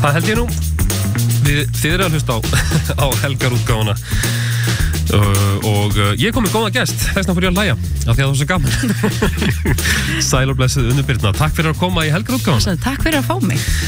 Það held ég nú. Þið eru að hlusta á helgarútgáfuna og ég kom með góða gest, þessna fór ég að hlæja af því að það var svo gaman. Sæl og blessuð Unnur Birna, takk fyrir að koma í helgarútgáfuna. Takk fyrir að fá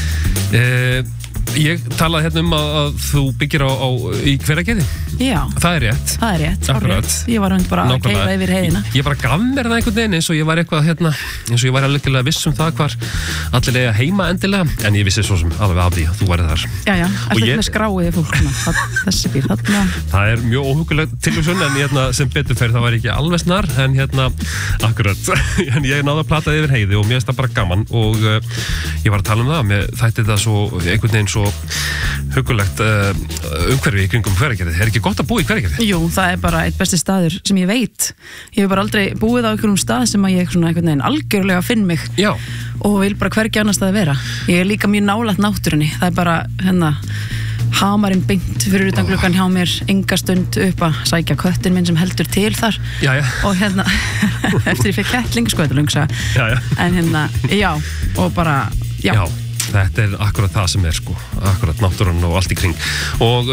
mig. Ég talaði hérna að þú byggir í Hveragerði. Já. Það er rétt. Það er rétt. Akkurat. Ég var bara að keyra yfir heiðina. Ég bara gaf mér það einhvern veginn eins og ég var eitthvað eins og ég var alveg viss það hvar allir eiga heima endilega, en ég vissi svo sem alveg af því að þú væri þar. Já. Ertu með skráið fólkuna? Þessi bíl þarna. Það er mjög óhuggulegt tilhugsun en sem betur fer það var ekki alveg snar en akkurat. En ég náði að plata yfir heiði og mér finnst það bara gaman og ég var að tala það, mér þætti það svo einhvern veginn svo huggulegt umhverfi í kringum Hveragerði. Er ekki gott að búa í Hveragerði? Jú, það er bara eitt besti staður sem ég veit. Ég hef bara aldrei búið á einhverjum stað sem að ég svona einhvern veginn algjörlega finn mig. Já. Og vil bara hvergi annars staði vera. Ég er líka mjög nálægt náttúrunni. Það er bara hamarinn beint fyrir utan gluggann hjá mér, enga stund upp að sækja köttin minn sem heldur til þar. Já. Og eftir ég fekk kettling, sko, þetta lungsa. Já. En já, og bara, já. Þetta er akkurat það sem er sko, akkurat náttúran og allt í kring og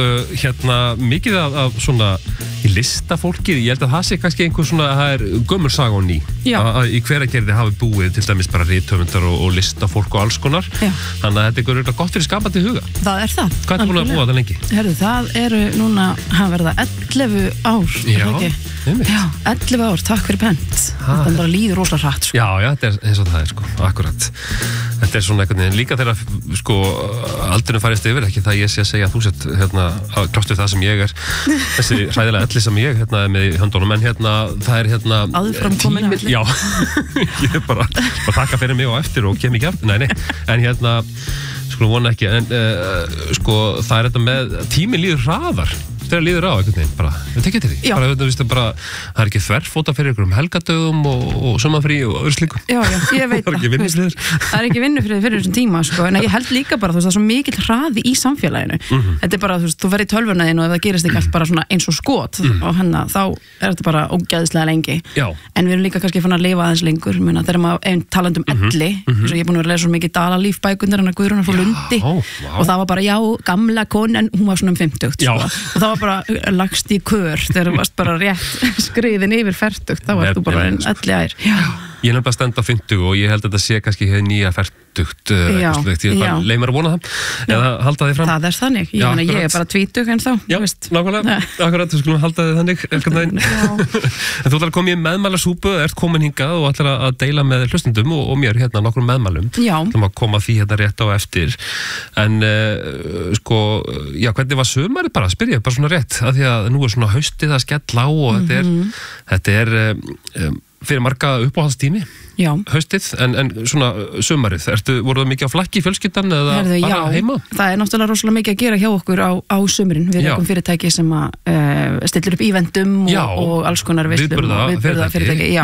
mikið af svona í listafólki, ég held að það sé kannski einhver svona, það er gömul saga og ný að í Hveragerði hafi búið til dæmis bara rithöfundar og listafólk og alls konar. Já. Þannig að þetta er gott fyrir skapandi huga. Það er það. Hvað er búin að búa það lengi? Herðu, það eru núna, hann verða 11 ár. Já, Já, 11 ár, takk fyrir pent. Þetta bara líður rosalega hratt sko. Já, þetta er eins og það er sko, akkurat. Þetta er svona einhvern veginn líka þegar sko aldurinn færist yfir, ekki það ég sé að segja að þú sett að kláttu það sem ég er þessi hræðilega elli sem ég er með í höndunum, en það er aðframkomin tíminn, já, ég er bara taka fyrir mig og eftir og kem ekki aftur, nei, en skulum vona ekki, en sko það er þetta með tíminn líður hraðar þegar líður á einhvern veginn, bara, við tekja til því bara, það er ekki þverfóta fyrir einhverjum helgadögum og sumarfrí og öðru slíku. Já, ég veit það. Það er ekki vinnufriður fyrir þessum tíma, sko, en ég held líka bara, það er svo mikill hraði í samfélaginu. Þetta er bara, þú verður í tölvuna þín og ef það gerist ekki allt bara svona eins og skot og þá er þetta bara ógeðslega lengi. Já. En við erum líka kannski fann að lifa aðeins lengur, þegar maður talandi elli, eins og ég er búin að vera að lesa svo mikið Dalalíf-bækurnar hennar Guðrúnar frá Lundi og það var bara, já, gamla konan, hún var svona 50, sko. Og það var bara lagst í kör þegar þú varst bara rétt skriðin yfir 40, þá varst þú bara elli ær. Ég er nefnilega stend á 50 og ég held að þetta sé kannski hefði nýja 40 ég leið mér að vona það eða halda þið fram. Það er þannig, ég er bara 20 en þá. Já, nákvæmlega, akkurat, þú skulum halda þið þannig en þú ætlar að koma í meðmælasúpu, ert komin hingað og ætlar að deila með hlustendum og mér nokkrum meðmælum. Já. Þú maður koma því rétt á eftir en sko, já, hvernig var sumarið bara, spyr ég bara svona rétt, af því að nú er svona haustið að skella á og þetta er fyrir marga uppáhaldstími, haustið, en svona sumarið, voru það mikið á flakki í fjölskyldan eða bara heima? Það er náttúrulega rosalega mikið að gera hjá okkur á sumrin, við erum fyrirtæki sem stillir upp eventum og alls konar viðburðafyrirtæki,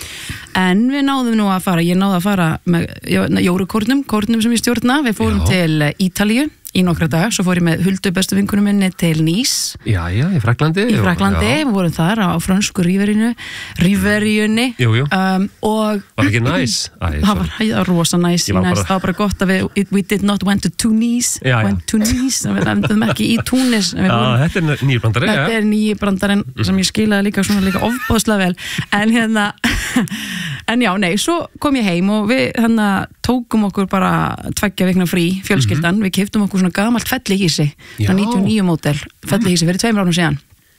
en við náðum nú að fara, ég náði að fara með jórukórnum sem ég stjórna, við fórum til Ítalíu í nokkra daga, svo fór ég með Huldu bestu vinkunum minni til Nice. Já, í Fraklandi. Við vorum þar á frönsku Riverjunni. Jú. Og var ekki nice? Það var rosa nice. Það var bara gott að we did not went to Tunis. Went to Nice. Við endum ekki í Tunis. Þetta er nýjibrandarinn. Þetta er nýjibrandarinn sem ég skilaði líka ofboðslega vel. En já, nei, svo kom ég heim og við tókum okkur bara 2 vikna frí, fjölskyldan. Við keyptum okkur svona gamalt fellihýsi, það 99 módel fellihýsi fyrir 2 árum síðan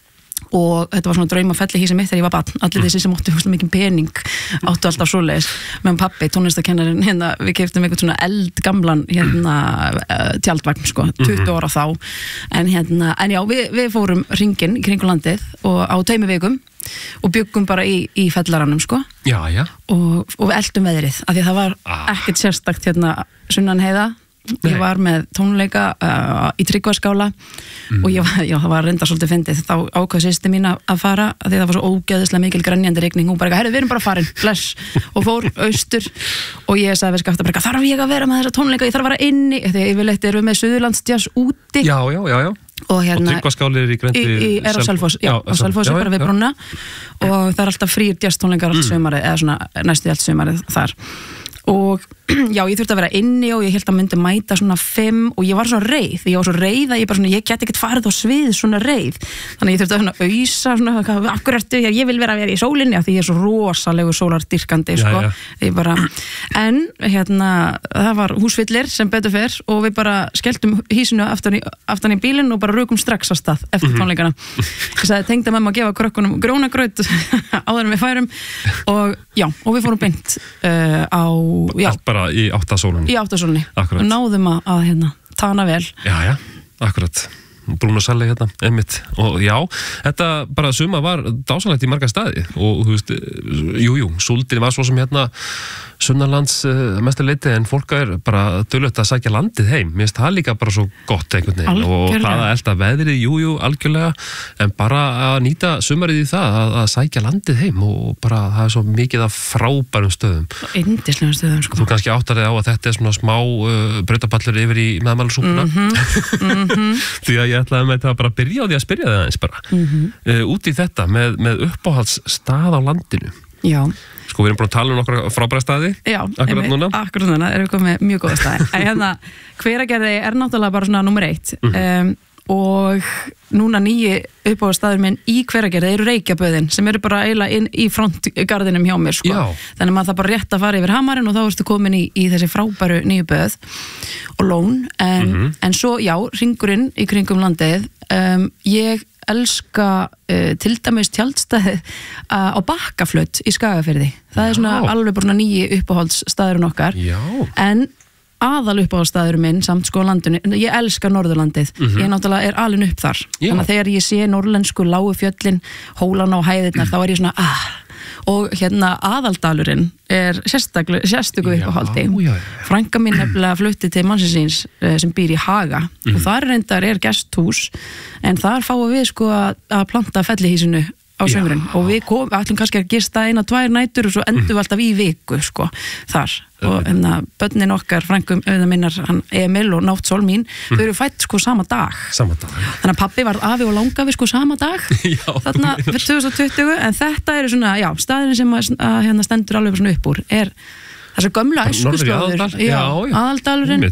og þetta var svona drauma fellihýsi mitt þegar ég var barn, allir þessi sem áttu mikið pening áttu alltaf svoleiðis, meðan pabbi, tónlistakennarinn, við keyptum eitthvað svona eldgamlan tjaldvagn, sko, 20 ára þá en já, við fórum hringinn í kringu landið og á 2 vikum og byggum bara í fellaranum, sko. Já. Og við eltum veðrið, af því að það var ekkert sérstakt sunnan heiða. Ég var með tónleika í Tryggvaskála og það var reynda svolítið fyndið, þá ákvað systir mín að fara, af því það var svo ógeðislega mikil grenjandi rigning, hún bara, við erum bara farin, bless, og fór austur og ég sagði við Skafta, þarf ég að vera með þessa tónleika, ég þarf að vera inni, þegar yfirleitt erum við með Suðurlandsjazz úti. Já. Og Tryggvaskáli er í Grenndi er á Selfossi, á Selfossi bara við brúnna og það er alltaf frýr jazztónleikar allt sumarið, eða svona næstu allt sumarið þar og já, ég þurfti að vera inni og ég held að myndi mæta svona 5 og ég var svona reið að ég bara svona, ég get ekkert farið á svið svona reið, þannig að ég þurfti að ausa svona, akkur ertu, ég vil vera í sólinni því ég er svo rosalegu sólardyrkandi sko, ég bara, en það var húsfyllir sem betur fer og við bara skelltum hísinu aftan í bílinn og bara rökum strax á stað eftir tónleikana. Ég sagði tengdamamma að gefa krökkunum grjónagraut áður en við færum og við fórum beint bara í áttasólunni og náðum að tana vel. Já, akkurat. Brún og Salli einmitt. Og já, þetta bara suma var dásanlegt í marga staði og þú veist, súldin var svo sem sunnanlands mestu leiti en fólk bara dulögt að sækja landið heim. Mér finnst það líka bara svo gott einhvern veginn og það að elda veðrið, algjörlega, en bara að nýta sumarið í það að sækja landið heim og bara það er svo mikið af frábærum stöðum. Yndislegum stöðum, sko. Þú kannski áttar þig á að þetta er svona smá brautaballur yfir í meðmælasúpuna. Því að ég ætlaði með þetta bara að byrja á því að spyrja þig aðeins bara. Út í þetta með uppáhaldsstað á landinu. Já. Sko, við erum búin að tala nokkra frábæra staði. Já, akkurat núna erum við komið mjög góða staði. En Hveragerði er náttúrulega bara svona nummer 1. Og núna nýji uppáhaldsstaður minn í Hveragerði eru Reykjaböðin sem eru bara eiginlega inn í frontgarðinum hjá mér, sko. Já. Þannig að maður það bara rétt að fara yfir hamarinn og þá ertu komin í þessi frábæru nýju böð og lón. En svo, hringurinn í kringum landið. Ég elska til dæmis tjaldstæði á Bakkaflöt í Skagafirði. Það er svona alveg bara nýji uppáhaldsstaðurinn okkar. Já. En aðal uppáhaldsstaður minn samt sko landinu, ég elska Norðurlandið. Ég náttúrulega er alin upp þar. Þannig að þegar ég sé norrlensku lágu fjöllin, hólan á hæðirnar, þá er ég svona og Aðaldalurinn er sérstöku uppáhaldi. Frænka mín nefnilega flutti til mannsins sem býr í Haga og þar reyndar er gesthús en þar fáum við sko að planta fellihísinu á sömurinn og við ætlum kannski að gista 1-2 nætur og svo endum við alltaf í viku sko þar og börnin okkar, frænkum minnar Emil og Náttsól mín, þau eru fætt sko sama dag. Þannig að pabbi var afi og langafi sko sama dag þarna fyrir 2020 en þetta eru svona, staðurinn sem að stendur alveg svona upp úr er þessi gömla æskuslóður Aðaldalurinn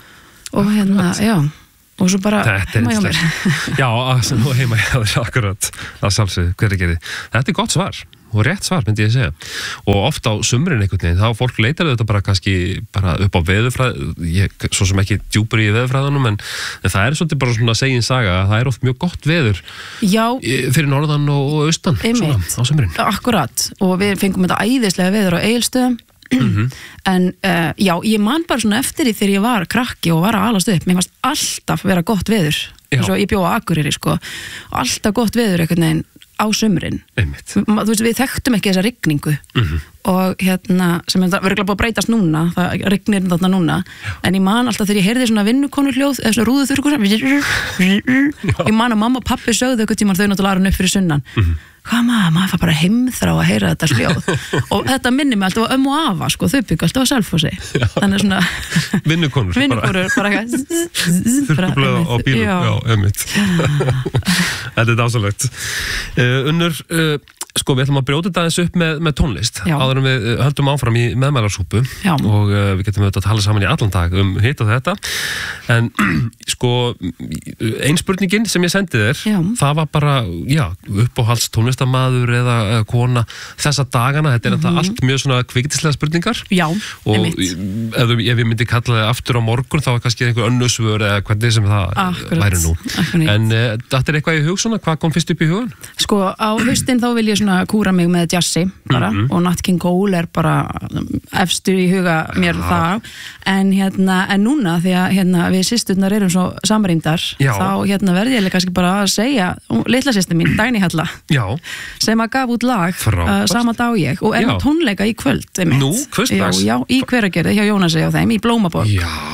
og og svo bara heima hjá mér. Og heima hjá þér, akkurat, að sjálfsögðu, Hveragerði. Þetta er gott svar og rétt svar, myndi ég segja. Og oft á sumrin einhvern veginn, þá fólk leitar þetta bara kannski bara upp á veðurfræð, svo sem ekki djúpur í veðurfræðunum, en það er svolítið bara svona segin saga að það er oft mjög gott veður fyrir norðan og austan svona, á sumrin. Akkurat, og við fengum þetta æðislega veður á Egilsstöðum. En ég man bara svona eftir því þegar ég var krakki og var að alast upp, mér fannst alltaf vera gott veður eins og ég bjó á Akureyri sko og alltaf gott veður einhvern veginn á sumrin. Þú veist, við þekktum ekki þessa rigningu og sem er verið búið að breytast núna, það rignir þarna núna en ég man alltaf þegar ég heyrði svona vinnukonurhljóð eða svona rúðuþurrkur ég man að mamma og pappi sögðu einhvern tímann þau náttúrulega upp fyrir sunnan hvað maður fær bara heimþrá að heyra þetta hljóð og þetta minnir mig alltaf á og afa sko, þau byggja alltaf á Selfossi þannig svona vinnukonur bara þurrkublöð á bílum einmitt þetta er dásalegt Unnur, sko við ætlum að brjóta þetta eins upp með tónlist áður en við höldum áfram í meðmælarsúpu og við getum auðvitað að tala saman í allan dag hitt og þetta en sko ein spurningin sem ég sendi þér það var bara, uppáhalds tónlistarmaður eða kona þessa dagana, þetta er allt mjög svona kvikindislega spurningar og ef ég myndi kalla það aftur á morgun þá er kannski einhver önnur svör eða hvernig sem það væri nú en þetta er eitthvað í hug svona, hvað kom fyrst upp í hugun? Sko á haustin þá vil ég svona kúra mig með jazzi bara og Nat King Cole er bara efstur í huga mér það en núna því að við systurnar erum svo samrýndar þá verði ég kannski bara að segja litla systir mín, Dagný Halla sem að gaf út lag sama dag og er tónleika í kvöld Nú, kvöldsdags? Já, í Hveragerði hjá Jónasi og þeim, í Blómaborg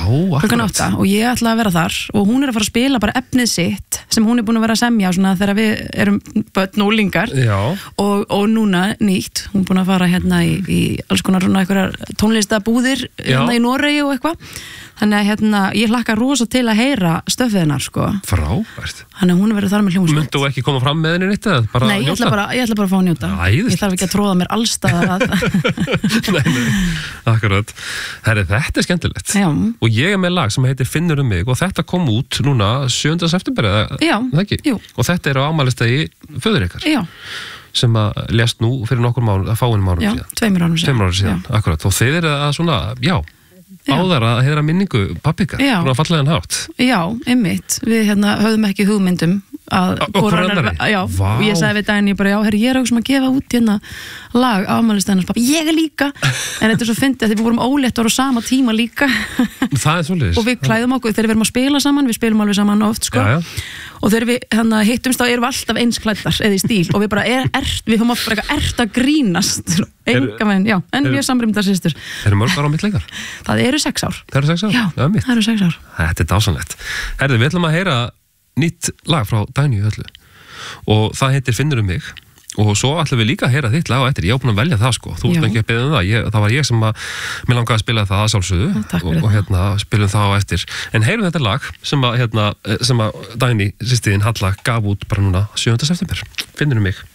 klukkan 8 og ég ætla að vera þar og hún að fara að spila bara efnið sitt sem hún búin að vera að semja svona þegar við erum börn og úlingar og núna nýtt, hún búin að fara hérna í alls konar svona einhverjar tónlistabúðir hérna í Noregi og eitthvað. Þannig að hérna, ég hlakka rosa til að heyra stöfið hennar, sko. Frábært. Þannig að hún verður þar með hljómsveit. Myndu þú ekki koma fram með henni nýtt eða bara Nei, ég ætla bara að fá að njóta. Ég þarf ekki að tróða mér allstaðar að. Nei, akkurat. Þetta skemmtilegt. Já. Og ég með lag sem heitir Finnur mig og þetta kom út núna 7. september eða það ekki? Jú. Og þetta á afmælistegi föður ykkar. Já. Sem að lést nú fyrir nokkur fáeinum árum síðan. Já, 2 árum síðan. Akkurat. Og þið eru að svona, báðar að heiðra minningu pappika, svona fallegan hátt. Já, einmitt. Við höfðum ekki hugmyndum að og ég sagði við Dagný bara, ég er að gefa út lag afmælistæðinars pappa, ég líka en þetta svo fyndið að við vorum óléttar á sama tíma líka það svolítið og við klæðum okkur þegar við erum að spila saman, við spilum alveg saman oft sko. Og þegar við hittumst þá erum við alltaf eins klæddar eða í stíl og við bara við höfum oft bara að grínast en við samrýmdar systur. Eru mörg ára á milli ykkar? Það eru 6 ár. Það eru 6 ár? Já, það eru 6 ár. Þetta dásamlegt. Herðu, við ætlum að heyra nýtt lag frá Dagný Höllu og það heitir Finnur mig og svo ætlum við líka að heyra þitt lag á eftir. Ég á búin að velja það sko, þú ert ekki að beða það. Það var ég sem mér langaði að spila það að sjálfsögðu og spilum það á eftir. En heyrum þetta lag sem að Dagný, sýstiðin Halla, gaf út bara núna 7. september. Finnur mig.